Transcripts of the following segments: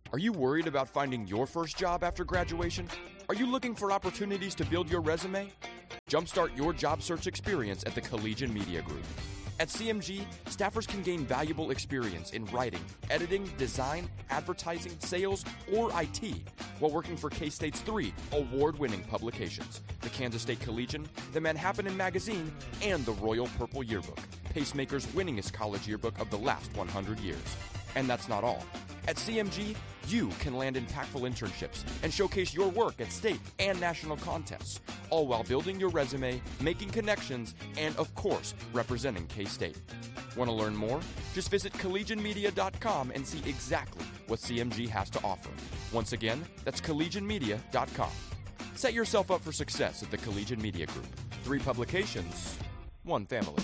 Are you worried about finding your first job after graduation? Are you looking for opportunities to build your resume? Jumpstart your job search experience at the Collegian Media Group. At CMG, staffers can gain valuable experience in writing, editing, design, advertising, sales, or IT while working for K-State's 3 award-winning publications, the Kansas State Collegian, the Manhattan Magazine, and the Royal Purple Yearbook, Pacemaker's winningest college yearbook of the last 100 years. And that's not all. At CMG, you can land impactful internships and showcase your work at state and national contests, all while building your resume, making connections, and, of course, representing K-State. Want to learn more? Just visit collegianmedia.com and see exactly what CMG has to offer. Once again, that's collegianmedia.com. Set yourself up for success at the Collegian Media Group. 3 publications, 1 family.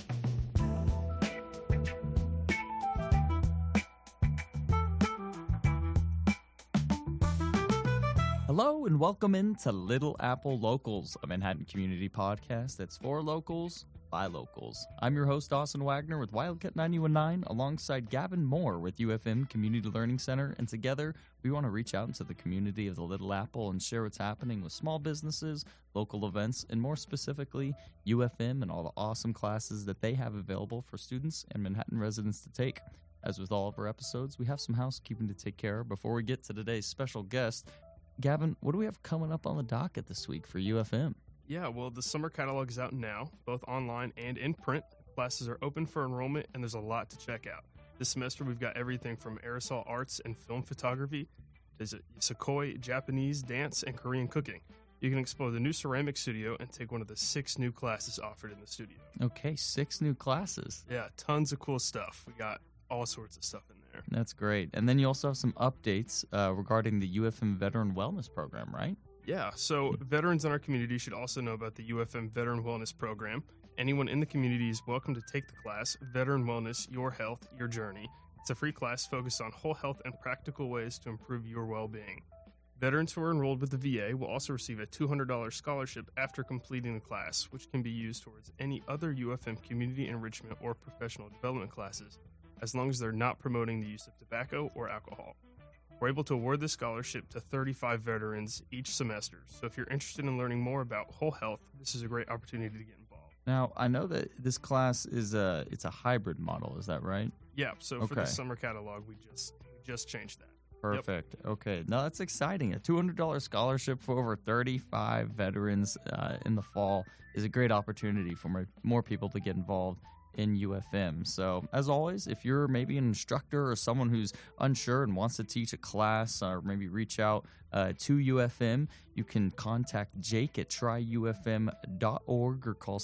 Hello and welcome into Little Apple Locals, a Manhattan community podcast that's for locals, by locals. I'm your host, Dawson Wagner with Wildcat 919, alongside Gavin Moore with UFM Community Learning Center, and together we want to reach out into the community of the Little Apple and share what's happening with small businesses, local events, and more specifically, UFM and all the awesome classes that they have available for students and Manhattan residents to take. As with all of our episodes, we have some housekeeping to take care of before we get to today's special guest. Gavin, what do we have coming up on the docket this week for UFM? Yeah, well, the summer catalog is out now, both online and in print. Classes are open for enrollment, and there's a lot to check out. This semester, we've got everything from aerosol arts and film photography to Sequoia, Japanese, dance, and Korean cooking. You can explore the new ceramic studio and take one of the 6 new classes offered in the studio. Okay, 6 new classes. Yeah, tons of cool stuff. We got all sorts of stuff in there. That's great. And then you also have some updates regarding the UFM Veteran Wellness Program, right? Yeah, so veterans in our community should also know about the UFM Veteran Wellness Program. Anyone in the community is welcome to take the class, Veteran Wellness, Your Health, Your Journey. It's a free class focused on whole health and practical ways to improve your well-being. Veterans who are enrolled with the VA will also receive a $200 scholarship after completing the class, which can be used towards any other UFM community enrichment or professional development classes, as long as they're not promoting the use of tobacco or alcohol. We're able to award this scholarship to 35 veterans each semester. So if you're interested in learning more about whole health, this is a great opportunity to get involved. Now, I know that this class is it's a hybrid model. Is that right? Yeah, so for the summer catalog, we just changed that. Perfect. Yep. Okay. No, that's exciting. A $200 scholarship for over 35 veterans in the fall is a great opportunity for more people to get involved in UFM. So, as always, if you're maybe an instructor or someone who's unsure and wants to teach a class or maybe reach out to UFM, you can contact Jake at tryufm.org or call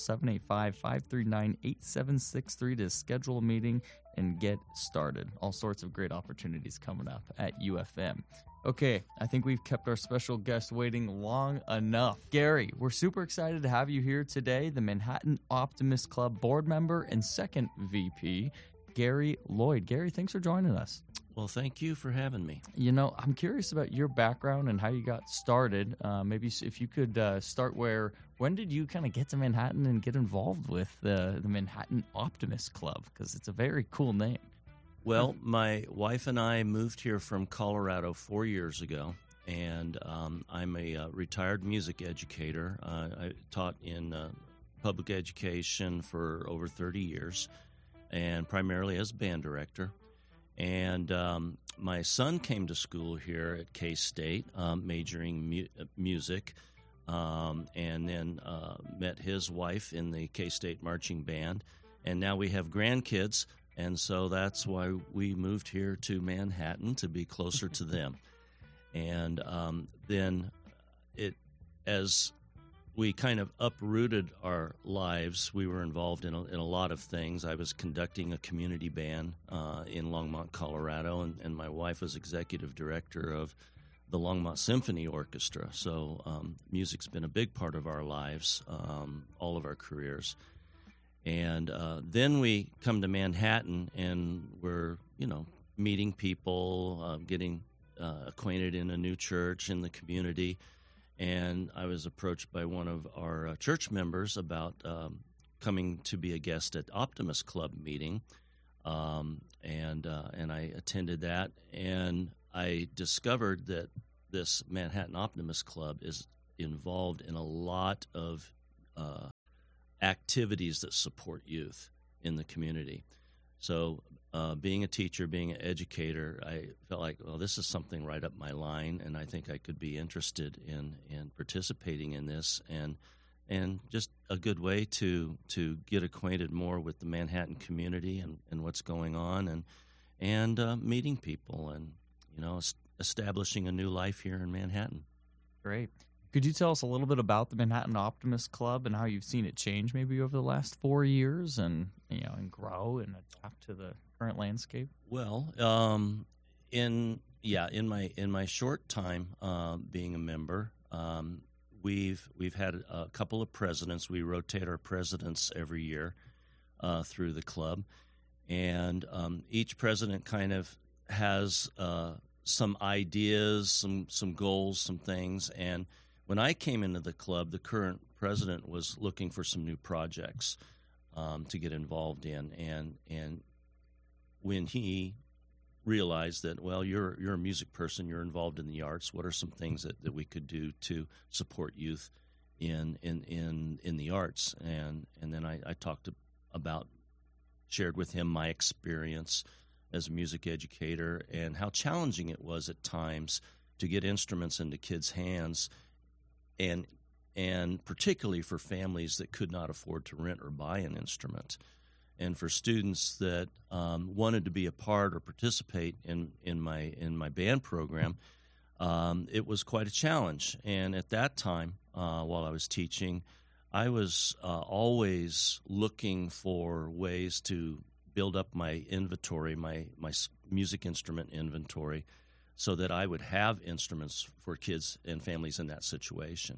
785-539-8763 to schedule a meeting and get started. All sorts of great opportunities coming up at UFM. Okay, I think we've kept our special guest waiting long enough. Gary, we're super excited to have you here today, the Manhattan Optimist Club board member and second VP, Gary Lloyd. Gary, thanks for joining us. Well, thank you for having me. You know, I'm curious about your background and how you got started. Maybe if you could start when did you kind of get to Manhattan and get involved with the Manhattan Optimist Club? Because it's a very cool name. Well, my wife and I moved here from Colorado 4 years ago, and I'm a retired music educator. I taught in public education for over 30 years, and primarily as band director. And my son came to school here at K-State, majoring music, and then met his wife in the K-State marching band, and now we have grandkids. And so that's why we moved here to Manhattan, to be closer to them. And then as we kind of uprooted our lives, we were involved in a lot of things. I was conducting a community band in Longmont, Colorado, and my wife was executive director of the Longmont Symphony Orchestra. So music's been a big part of our lives, all of our careers. And then we come to Manhattan, and we're, meeting people, getting acquainted in a new church in the community. And I was approached by one of our church members about coming to be a guest at Optimist Club meeting, and I attended that. And I discovered that this Manhattan Optimist Club is involved in a lot of activities that support youth in the community. So being a teacher, being an educator, I felt like, well, this is something right up my line, and I think I could be interested in participating in this, and just a good way to get acquainted more with the Manhattan community and what's going on, and meeting people, and establishing a new life here in Manhattan. Great. Could you tell us a little bit about the Manhattan Optimist Club and how you've seen it change maybe over the last 4 years and grow and adapt to the current landscape? Well, in my short time being a member, we've had a couple of presidents. We rotate our presidents every year through the club, and each president kind of has some ideas, some goals, some things. And when I came into the club, the current president was looking for some new projects to get involved in, and when he realized that, well, you're a music person, you're involved in the arts, what are some things that we could do to support youth in the arts? And then I shared with him my experience as a music educator and how challenging it was at times to get instruments into kids' hands, and particularly for families that could not afford to rent or buy an instrument, and for students that wanted to be a part or participate in my band program. It was quite a challenge. And at that time, while I was teaching, I was always looking for ways to build up my inventory, my music instrument inventory, so that I would have instruments for kids and families in that situation.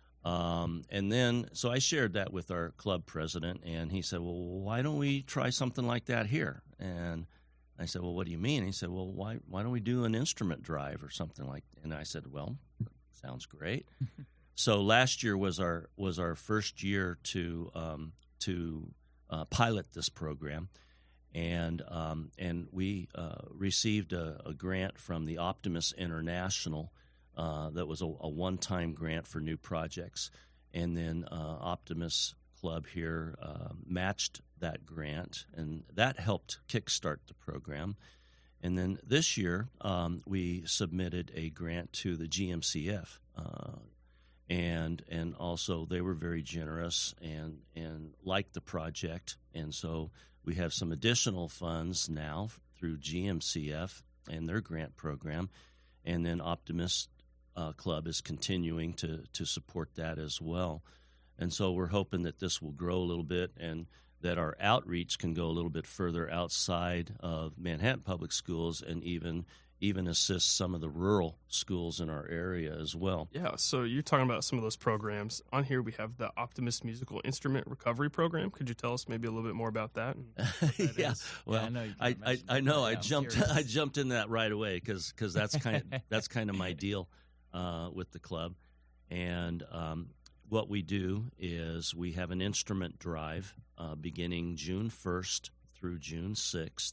So I shared that with our club president, and he said, well, why don't we try something like that here? And I said, well, what do you mean? And he said, well, why don't we do an instrument drive or something like that? And I said, well, sounds great. So last year was our first year to pilot this program. And we received a grant from the Optimist International that was a one-time grant for new projects. And then Optimist Club here matched that grant, and that helped kickstart the program. And then this year we submitted a grant to the GMCF, and also they were very generous and liked the project. And so we have some additional funds now through GMCF and their grant program, and then Optimist Club is continuing to support that as well. And so we're hoping that this will grow a little bit and that our outreach can go a little bit further outside of Manhattan Public Schools and even assist some of the rural schools in our area as well. Yeah, so you're talking about some of those programs. On here we have the Optimist Musical Instrument Recovery Program. Could you tell us maybe a little bit more about that? And what that is? Well, I know I jumped in that right away because that's kind of my deal with the club. And what we do is we have an instrument drive beginning June 1st through June 6th.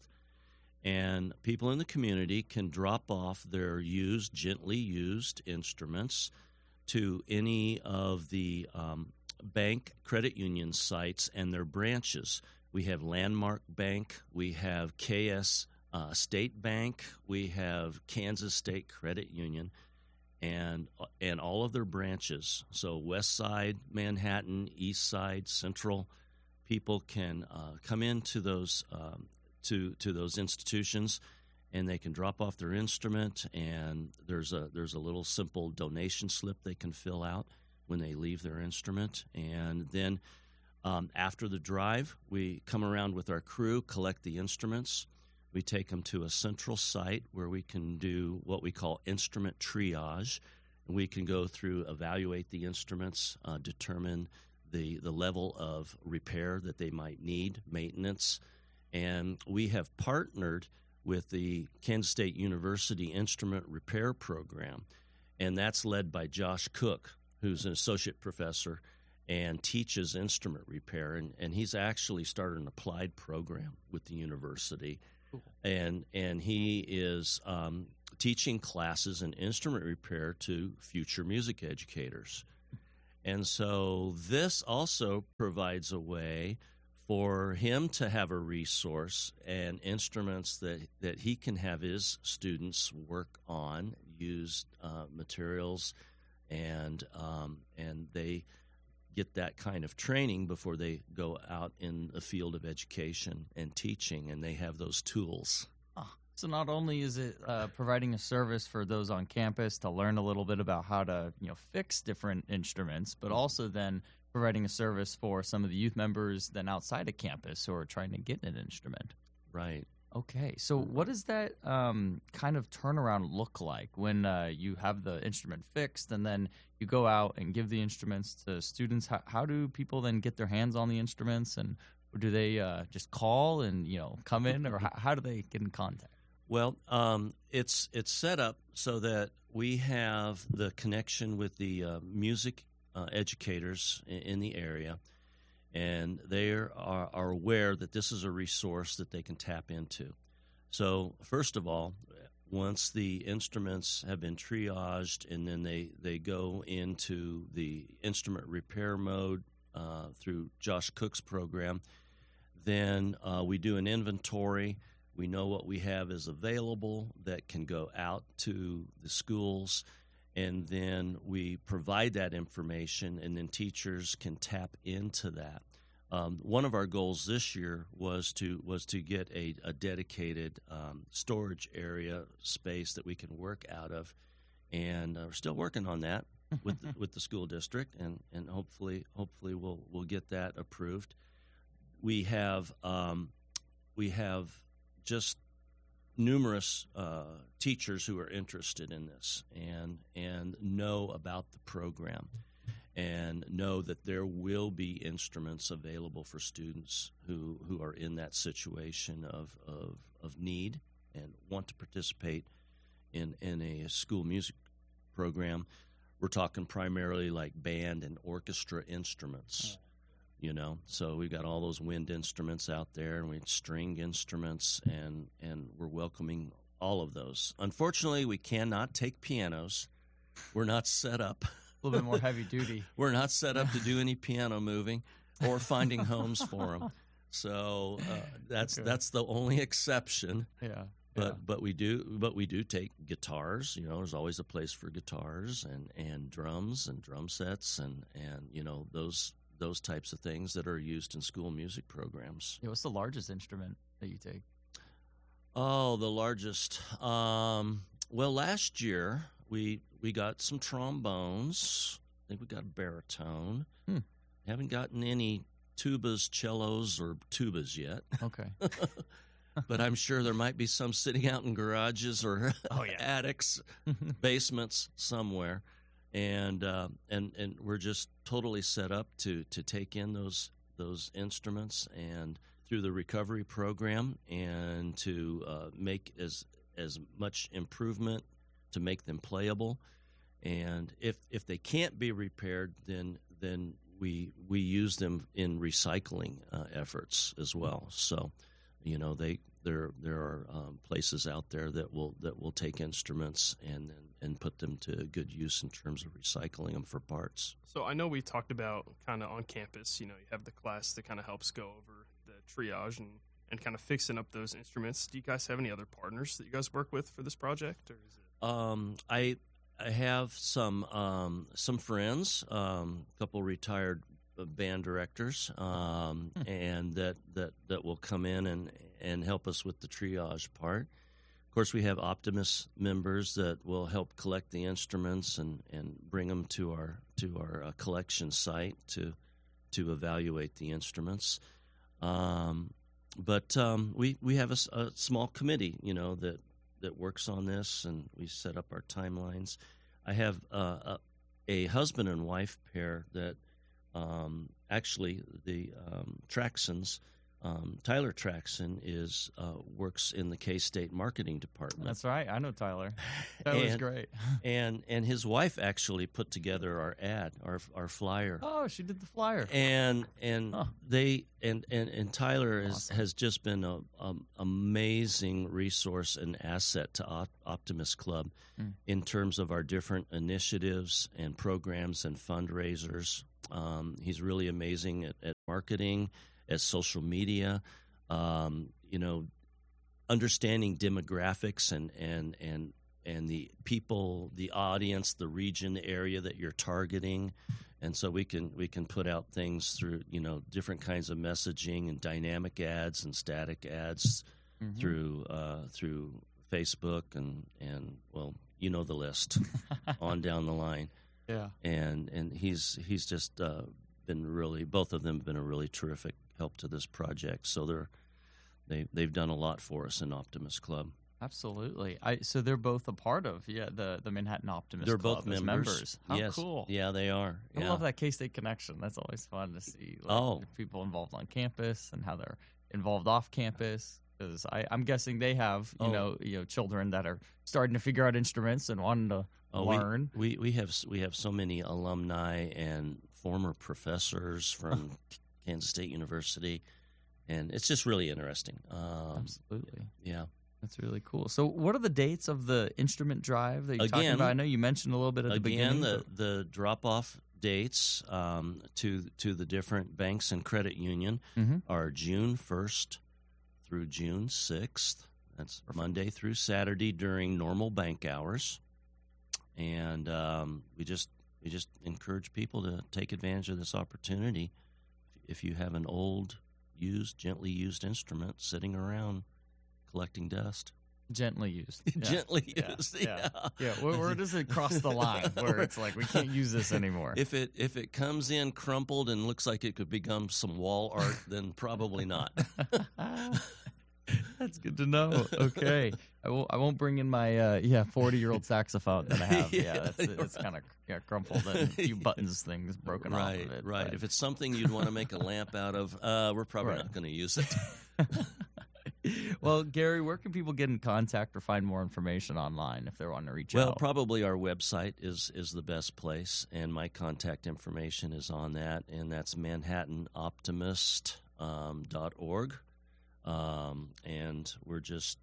And people in the community can drop off their gently used instruments to any of the bank credit union sites and their branches. We have Landmark Bank, we have KS State Bank, we have Kansas State Credit Union, and all of their branches. So West Side, Manhattan, East Side, Central, people can come into those to those institutions, and they can drop off their instrument, and there's a little simple donation slip they can fill out when they leave their instrument. And then after the drive, we come around with our crew, collect the instruments. We take them to a central site where we can do what we call instrument triage. And we can go through, evaluate the instruments, determine the level of repair that they might need, maintenance. And we have partnered with the Kansas State University Instrument Repair Program, and that's led by Josh Cook, who's an associate professor and teaches instrument repair, and he's actually started an applied program with the university. Cool. And he is teaching classes in instrument repair to future music educators. And so this also provides a way for him to have a resource and instruments that he can have his students work on, use materials, and they get that kind of training before they go out in the field of education and teaching, and they have those tools. So not only is it providing a service for those on campus to learn a little bit about how to fix different instruments, but also then providing a service for some of the youth members then outside of campus who are trying to get an instrument. Right. Okay. So what does that kind of turnaround look like when you have the instrument fixed and then you go out and give the instruments to students? How do people then get their hands on the instruments, and or do they just call and come in, or how do they get in contact? Well, it's set up so that we have the connection with the music educators in the area, and they are aware that this is a resource that they can tap into. So first of all, once the instruments have been triaged and then they go into the instrument repair mode through Josh Cook's program, then we do an inventory. We know what we have is available that can go out to the schools, and then we provide that information, and then teachers can tap into that. One of our goals this year was to get a dedicated storage area space that we can work out of, and we're still working on that with the school district, and hopefully we'll get that approved. We have just numerous teachers who are interested in this and know about the program and know that there will be instruments available for students who are in that situation of need and want to participate in a school music program. We're talking primarily like band and orchestra instruments. So we've got all those wind instruments out there, and we have string instruments, and we're welcoming all of those. Unfortunately, we cannot take pianos. We're not set up. A little bit more heavy duty. We're not set up to do any piano moving or finding homes for them. So that's the only exception. Yeah. But we do take guitars. There's always a place for guitars and drums and drum sets and those types of things that are used in school music programs. What's the largest instrument that you take? Oh, the largest. Well, last year we got some trombones. I think we got a baritone. Haven't gotten any tubas, cellos, or tubas yet. Okay. But I'm sure there might be some sitting out in garages or attics, basements somewhere. And we're just totally set up to take in those instruments and through the recovery program, and to make as much improvement to make them playable. And if they can't be repaired, then we use them in recycling efforts as well. So there are places out there that will take instruments and put them to good use in terms of recycling them for parts. So I know we talked about kind of on campus, you have the class that kind of helps go over the triage and kind of fixing up those instruments. Do you guys have any other partners that you guys work with for this project, or is it? I have some friends, a couple retired band directors, and that will come in and help us with the triage part. Of course, we have Optimus members that will help collect the instruments and bring them to our collection site to evaluate the instruments. But we have a small committee, that works on this, and we set up our timelines. I have a husband and wife pair that actually the Traxons Tyler Traxon works in the K-State marketing department. That's right. I know Tyler. That was great. And his wife actually put together our ad, our flyer. Oh, she did the flyer. And Tyler has just been a amazing resource and asset to Optimist Club in terms of our different initiatives and programs and fundraisers. He's really amazing at marketing, at social media, understanding demographics and the people, the audience, the region, the area that you're targeting. And so we can put out things through, different kinds of messaging and dynamic ads and static ads through Facebook and well, the list on down the line. Yeah. And he's just been really, both of them have been a really terrific help to this project. So they've done a lot for us in Optimist Club. Absolutely. So they're both a part of the Manhattan Optimist They're Club both as members. How yes. cool. Yeah, they are. I love that K-State connection. That's always fun to see. People involved on campus and how they're involved off campus. Because I'm guessing they have children that are starting to figure out instruments and wanting to learn. We have so many alumni and former professors from Kansas State University, and it's just really interesting. Absolutely. Yeah. That's really cool. So what are the dates of the instrument drive that you're talking about? I know you mentioned a little bit at the beginning. The drop-off dates to the different banks and credit union are June 1st through June 6th. That's Monday through Saturday during normal bank hours. And we just encourage people to take advantage of this opportunity. If you have an old, gently used instrument sitting around collecting dust. Gently used. Yeah. Gently used, yeah. Where does it cross the line where it's like we can't use this anymore? If it comes in crumpled and looks like it could become some wall art, then probably not. That's good to know. Okay. I won't bring in my 40-year-old saxophone that I have. It's kind of crumpled and a few things broken off of it. Right. But... If it's something you'd want to make a lamp out of, we're probably not going to use it. Well, Gary, where can people get in contact or find more information online if they want to reach out? Well, probably our website is the best place, and my contact information is on that, and that's manhattanoptimist.org. And we're just,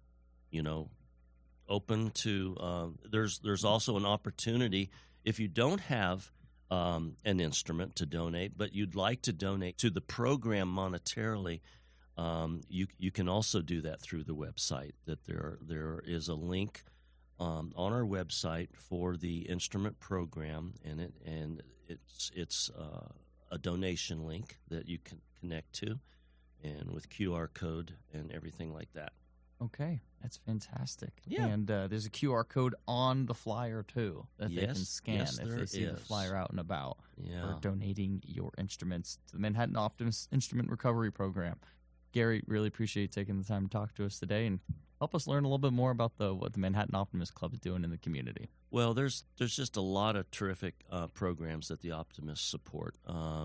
open to. There's also an opportunity if you don't have an instrument to donate, but you'd like to donate to the program monetarily. You can also do that through the website. That there is a link on our website for the instrument program, and it's a donation link that you can connect to, and with QR code and everything like that. Okay, that's fantastic. Yeah. And there's a QR code on the flyer, too, that they can scan if they see the is. flyer out and about Yeah. for donating your instruments to the Manhattan Optimist Instrument Recovery Program. Gary, really appreciate you taking the time to talk to us today and help us learn a little bit more about what the Manhattan Optimist Club is doing in the community. Well, there's just a lot of terrific programs that the Optimists support.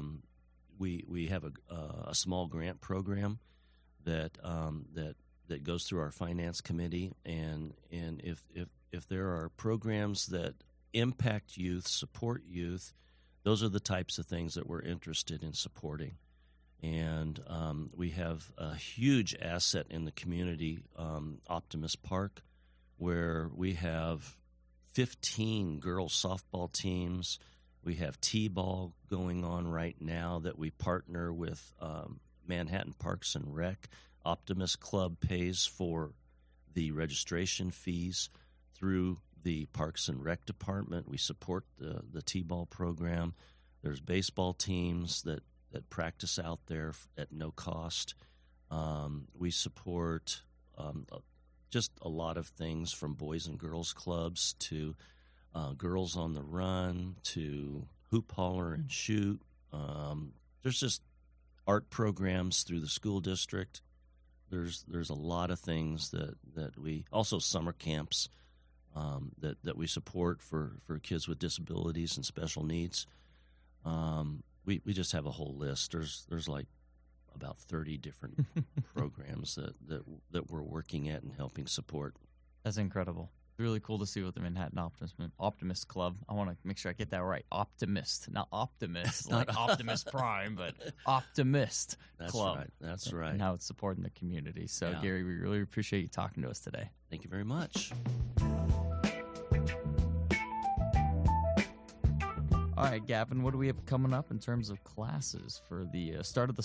We have a small grant program that goes through our finance committee, and if there are programs that impact youth, support youth, those are the types of things that we're interested in supporting. And we have a huge asset in the community, Optimist Park, where we have 15 girls softball teams. We have T-ball going on right now that we partner with Manhattan Parks and Rec. Optimist Club pays for the registration fees through the Parks and Rec department. We support the T-ball program. There's baseball teams that practice out there at no cost. We support just a lot of things, from boys and girls clubs to Girls on the Run to Hoop Holler and Shoot. There's just art programs through the school district. There's a lot of things that we also summer camps that we support for kids with disabilities and special needs. We just have a whole list. There's like about 30 different programs that we're working at and helping support. That's incredible. It's really cool to see with the Manhattan Optimist Club. I want to make sure I get that right. Optimist, not Optimist, like Optimus Prime, but Optimist Club. That's right. And how it's supporting the community. So, Yeah. Gary, we really appreciate you talking to us today. Thank you very much. All right, Gavin, what do we have coming up in terms of classes for the start of the